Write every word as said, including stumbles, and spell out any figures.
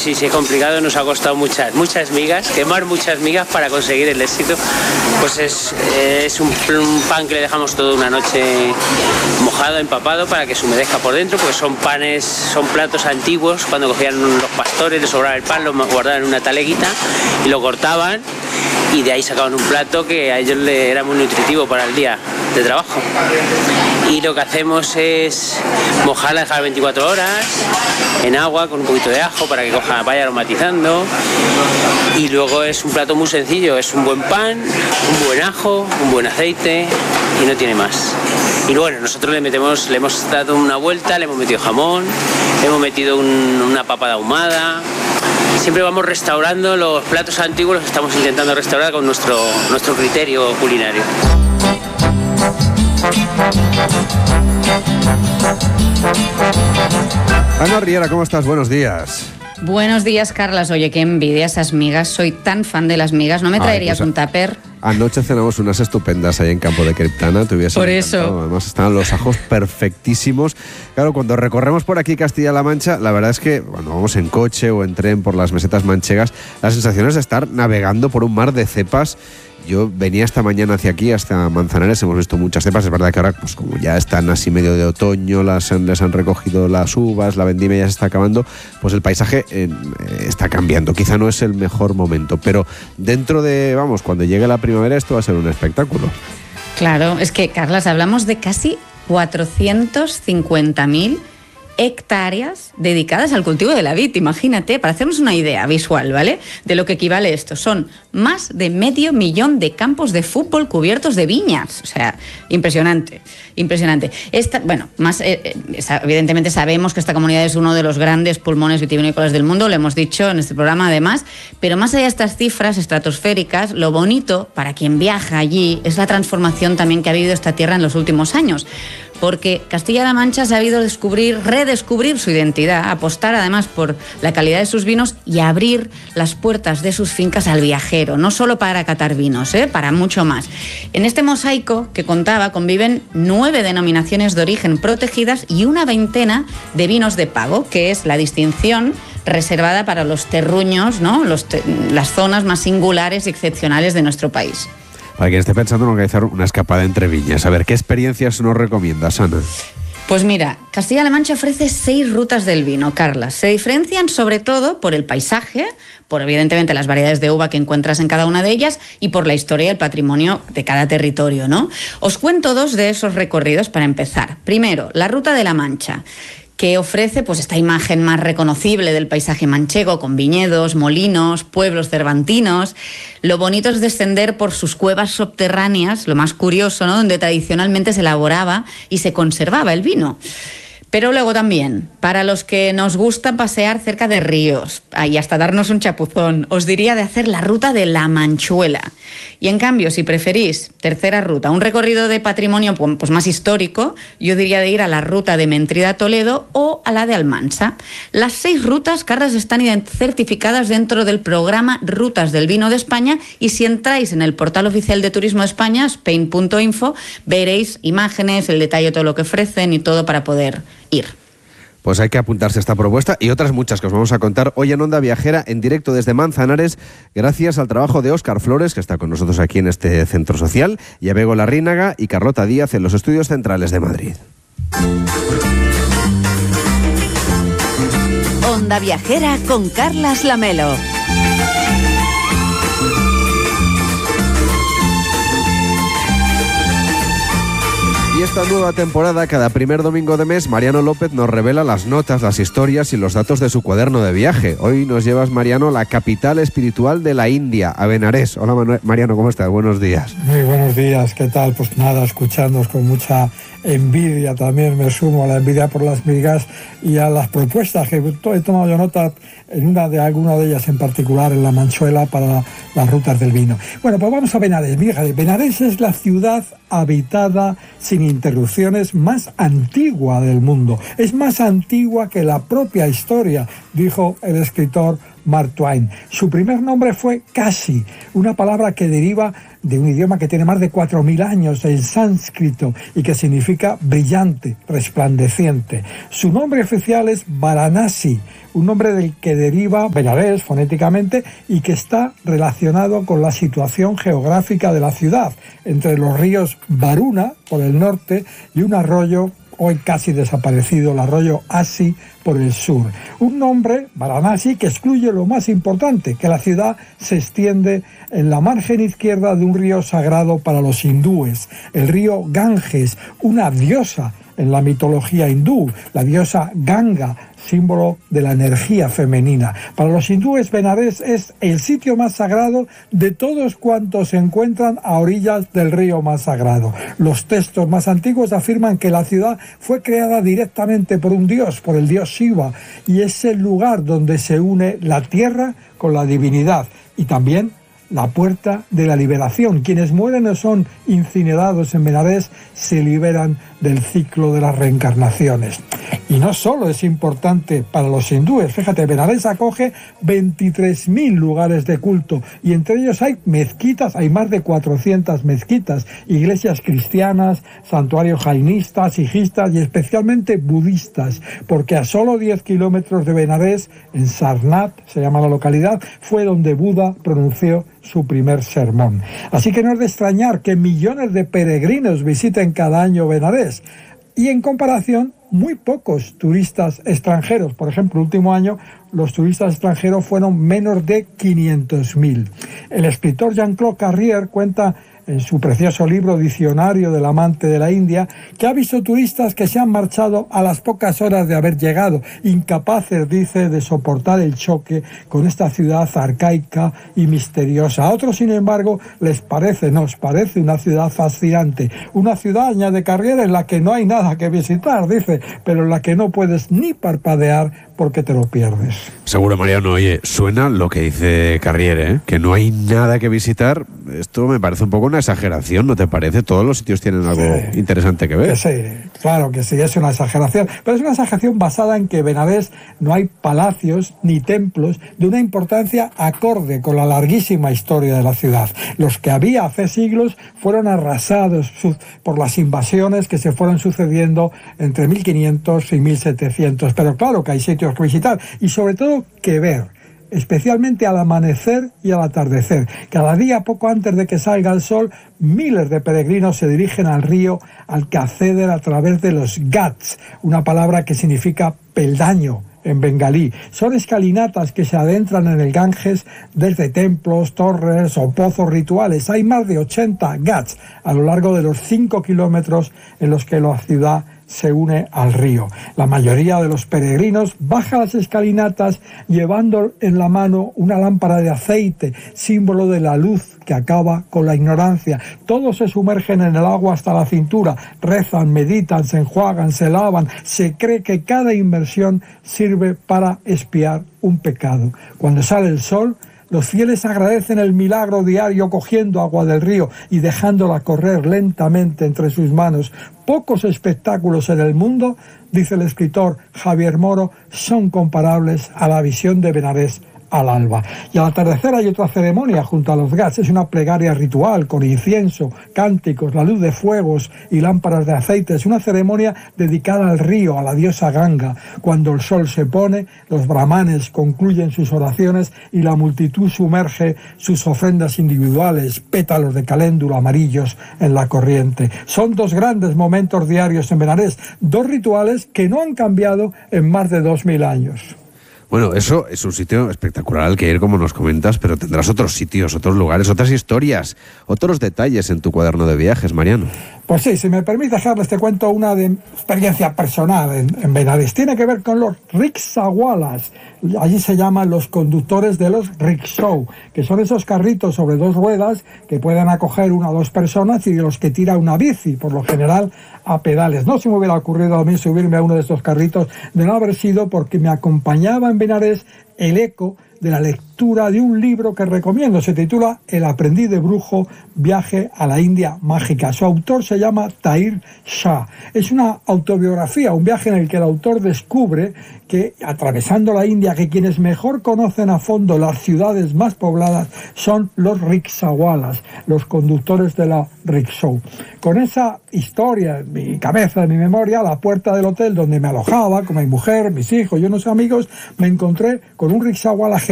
sí, sí, es complicado, nos ha costado muchas, muchas migas, quemar muchas migas para conseguir el éxito. Pues es, es un, un pan que le dejamos toda una noche mojado, empapado, para que se humedezca por dentro, porque son panes, son platos antiguos, cuando cogían los pastores, les sobraba el pan, lo guardaban en una taleguita y lo cortaban, y de ahí sacaban un plato que a ellos les era muy nutritivo para el día de trabajo. Y lo que hacemos es mojarla, dejar veinticuatro horas en agua con un poquito de ajo para que coja, vaya aromatizando. Y luego es un plato muy sencillo, es un buen pan, un buen ajo, un buen aceite y no tiene más. Y bueno, nosotros le metemos, le hemos dado una vuelta, le hemos metido jamón, le hemos metido un, una papa ahumada. Siempre vamos restaurando los platos antiguos, los estamos intentando restaurar con nuestro, nuestro criterio culinario. Ana Riera, ¿cómo estás? Buenos días. Buenos días, Carlas. Oye, qué envidia esas migas. Soy tan fan de las migas. ¿No me traerías Ay, pues, un tupper? Anoche cenamos unas estupendas ahí en Campo de Criptana. Te hubiese Por encantado. eso. Además estaban los ajos perfectísimos. Claro, cuando recorremos por aquí Castilla-La Mancha, la verdad es que cuando vamos en coche o en tren por las mesetas manchegas, la sensación es de estar navegando por un mar de cepas. Yo venía esta mañana hacia aquí, hasta Manzanares, hemos visto muchas cepas. Es verdad que ahora, pues como ya están así medio de otoño, las, les han recogido las uvas, la vendimia ya se está acabando, pues el paisaje eh, está cambiando. Quizá no es el mejor momento, pero dentro de, vamos, cuando llegue la primavera esto va a ser un espectáculo. Claro, es que, Carlas, hablamos de casi cuatrocientos cincuenta mil hectáreas dedicadas al cultivo de la vid. Imagínate, para hacernos una idea visual, ¿vale?, de lo que equivale esto. Son más de medio millón de campos de fútbol cubiertos de viñas. O sea, impresionante, impresionante. Esta, bueno, más eh, evidentemente sabemos que esta comunidad es uno de los grandes pulmones vitivinícolas del mundo, lo hemos dicho en este programa además, pero más allá de estas cifras estratosféricas, lo bonito para quien viaja allí es la transformación también que ha vivido esta tierra en los últimos años. Porque Castilla-La Mancha ha sabido descubrir, redescubrir su identidad, apostar además por la calidad de sus vinos y abrir las puertas de sus fincas al viajero, no solo para catar vinos, ¿eh? Para mucho más. En este mosaico que contaba conviven nueve denominaciones de origen protegidas y una veintena de vinos de pago, que es la distinción reservada para los terruños, ¿no?, los te- las zonas más singulares y excepcionales de nuestro país. Para quien esté pensando en organizar una escapada entre viñas, a ver, ¿qué experiencias nos recomiendas, Ana? Pues mira, Castilla-La Mancha ofrece seis rutas del vino, Carlas. Se diferencian sobre todo por el paisaje, por evidentemente las variedades de uva que encuentras en cada una de ellas y por la historia y el patrimonio de cada territorio, ¿no? Os cuento dos de esos recorridos para empezar. Primero, la Ruta de la Mancha, que ofrece pues esta imagen más reconocible del paisaje manchego, con viñedos, molinos, pueblos cervantinos. Lo bonito es descender por sus cuevas subterráneas, lo más curioso, ¿no?, donde tradicionalmente se elaboraba y se conservaba el vino. Pero luego también, para los que nos gusta pasear cerca de ríos y hasta darnos un chapuzón, os diría de hacer la Ruta de la Manchuela. Y en cambio, si preferís, tercera ruta, un recorrido de patrimonio pues más histórico, yo diría de ir a la Ruta de Mentrida-Toledo o a la de Almansa. Las seis rutas, Carlas, están certificadas dentro del programa Rutas del Vino de España, y si entráis en el portal oficial de Turismo de España, spain punto info, veréis imágenes, el detalle de todo lo que ofrecen y todo para poder ir. Pues hay que apuntarse a esta propuesta y otras muchas que os vamos a contar hoy en Onda Viajera, en directo desde Manzanares, gracias al trabajo de Óscar Flores, que está con nosotros aquí en este centro social, y a Bego Larrínaga y Carlota Díaz en los estudios centrales de Madrid. Onda Viajera con Carlas Lamelo. Y esta nueva temporada, cada primer domingo de mes, Mariano López nos revela las notas, las historias y los datos de su cuaderno de viaje. Hoy nos llevas, Mariano, a la capital espiritual de la India, a Benares. Hola, Manu- Mariano, ¿cómo estás? Buenos días. Muy buenos días, ¿qué tal? Pues nada, escuchándoos con mucha envidia, también me sumo a la envidia por las migas y a las propuestas que he tomado yo nota en una de alguna de ellas en particular, en la Manchuela, para las rutas del vino. Bueno, pues vamos a Benares. Fíjate, Benares es la ciudad habitada sin interrupciones más antigua del mundo. Es más antigua que la propia historia, dijo el escritor Mark Twain. Su primer nombre fue Kashi, una palabra que deriva de un idioma que tiene más de cuatro mil años, el sánscrito, y que significa brillante, resplandeciente. Su nombre oficial es Varanasi, un nombre del que deriva Benares fonéticamente y que está relacionado con la situación geográfica de la ciudad, entre los ríos Varuna, por el norte, y un arroyo hoy casi desaparecido, el arroyo Asi, por el sur. Un nombre, Varanasi, que excluye lo más importante, que la ciudad se extiende en la margen izquierda de un río sagrado para los hindúes, el río Ganges, una diosa en la mitología hindú, la diosa Ganga, símbolo de la energía femenina. Para los hindúes, Benares es el sitio más sagrado de todos cuantos se encuentran a orillas del río más sagrado. Los textos más antiguos afirman que la ciudad fue creada directamente por un dios, por el dios Shiva, y es el lugar donde se une la tierra con la divinidad, y también la puerta de la liberación. Quienes mueren o son incinerados en Benares se liberan del ciclo de las reencarnaciones. Y no solo es importante para los hindúes, fíjate, Benares acoge veintitrés mil lugares de culto y entre ellos hay mezquitas, hay más de cuatrocientas mezquitas, iglesias cristianas, santuarios jainistas, sijistas y especialmente budistas, porque a solo diez kilómetros de Benares, en Sarnath, se llama la localidad, fue donde Buda pronunció su primer sermón. Así que no es de extrañar que millones de peregrinos visiten cada año Benares. Y en comparación, muy pocos turistas extranjeros. Por ejemplo, el último año los turistas extranjeros fueron menos de quinientos mil. El escritor Jean-Claude Carrier cuenta en su precioso libro Diccionario del amante de la India, que ha visto turistas que se han marchado a las pocas horas de haber llegado, incapaces, dice, de soportar el choque con esta ciudad arcaica y misteriosa. A otros, sin embargo, les parece, nos parece una ciudad fascinante, una ciudad, añade Carrier, en la que no hay nada que visitar, dice, pero en la que no puedes ni parpadear porque te lo pierdes. Seguro, Mariano. Oye, suena lo que dice Carrier, ¿eh? Que no hay nada que visitar. Esto me parece un poco una exageración, ¿no te parece? Todos los sitios tienen algo sí, interesante que ver. Que sí, claro que sí, es una exageración. Pero es una exageración basada en que Benares no hay palacios ni templos de una importancia acorde con la larguísima historia de la ciudad. Los que había hace siglos fueron arrasados por las invasiones que se fueron sucediendo entre mil quinientos y mil setecientos. Pero claro que hay sitios que visitar y sobre todo que ver, especialmente al amanecer y al atardecer. Cada día, poco antes de que salga el sol, miles de peregrinos se dirigen al río al que acceden a través de los ghats, una palabra que significa peldaño en bengalí. Son escalinatas que se adentran en el Ganges desde templos, torres o pozos rituales. Hay más de ochenta ghats a lo largo de los cinco kilómetros en los que la ciudad se une al río. La mayoría de los peregrinos baja las escalinatas llevando en la mano una lámpara de aceite, símbolo de la luz que acaba con la ignorancia. Todos se sumergen en el agua hasta la cintura, rezan, meditan, se enjuagan, se lavan. Se cree que cada inmersión sirve para expiar un pecado. Cuando sale el sol, los fieles agradecen el milagro diario cogiendo agua del río y dejándola correr lentamente entre sus manos. Pocos espectáculos en el mundo, dice el escritor Javier Moro, son comparables a la visión de Benares al alba. Y al atardecer hay otra ceremonia junto a los ghats. Es una plegaria ritual con incienso, cánticos, la luz de fuegos y lámparas de aceite. Es una ceremonia dedicada al río, a la diosa Ganga. Cuando el sol se pone, los brahmanes concluyen sus oraciones y la multitud sumerge sus ofrendas individuales, pétalos de caléndula amarillos en la corriente. Son dos grandes momentos diarios en Benares, dos rituales que no han cambiado en más de dos mil años. Bueno, eso es un sitio espectacular al que ir, como nos comentas, pero tendrás otros sitios, otros lugares, otras historias, otros detalles en tu cuaderno de viajes, Mariano. Pues sí, si me permite, Carles, te cuento una de experiencia personal en, en Benares. Tiene que ver con los rickshawalas. Allí se llaman los conductores de los rickshaw, que son esos carritos sobre dos ruedas que pueden acoger una o dos personas y de los que tira una bici, por lo general a pedales. No se me hubiera ocurrido a mí subirme a uno de estos carritos de no haber sido porque me acompañaba en Benares el eco de la lectura de un libro que recomiendo. Se titula El aprendiz de brujo, viaje a la India mágica. Su autor se llama Tahir Shah. Es una autobiografía, un viaje en el que el autor descubre que atravesando la India, que quienes mejor conocen a fondo las ciudades más pobladas son los rickshawalas, los conductores de la rickshaw. Con esa historia en mi cabeza, en mi memoria, a la puerta del hotel donde me alojaba, con mi mujer, mis hijos y unos amigos, me encontré con un rickshawala